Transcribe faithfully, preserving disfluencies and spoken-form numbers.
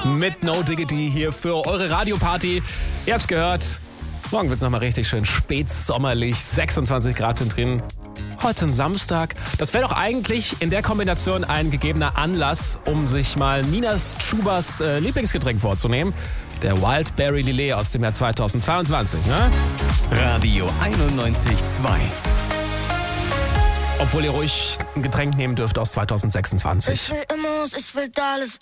mit No Diggity hier für eure Radioparty. Ihr habt's gehört, morgen wird's nochmal richtig schön spätsommerlich, sechsundzwanzig Grad sind drin. Heute ein Samstag. Das wäre doch eigentlich in der Kombination ein gegebener Anlass, um sich mal Ninas Schubers äh, Lieblingsgetränk vorzunehmen. Der Wildberry Lillet aus dem Jahr zweitausendzweiundzwanzig, ne? Radio einundneunzig Komma zwei. Obwohl ihr ruhig ein Getränk nehmen dürft aus zweitausendsechsundzwanzig. Ich will Immos, ich will alles.